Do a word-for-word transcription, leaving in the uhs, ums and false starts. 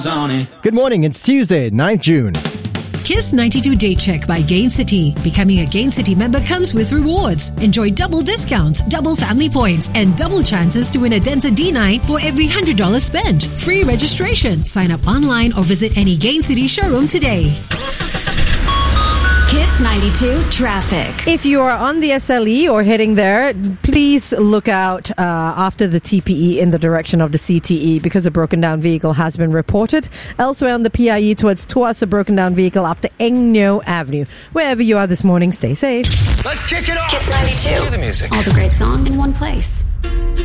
on it. Good morning, it's Tuesday, ninth of June. Kiss ninety-two Day Check by Gain City. Becoming a Gain City member comes with rewards. Enjoy double discounts, double family points, and double chances to win a Denza D nine for every one hundred dollars spent. Free registration. Sign up online or visit any Gain City showroom today. Kiss ninety-two traffic. If you are on the S L E or heading there, please look out uh, after the T P E in the direction of the C T E because a broken down vehicle has been reported. Elsewhere on the P I E towards Tuas, a broken down vehicle after Eng Neo Avenue. Wherever you are this morning, stay safe. Let's kick it off. Kiss ninety-two. Cue the music. All the great songs in one place.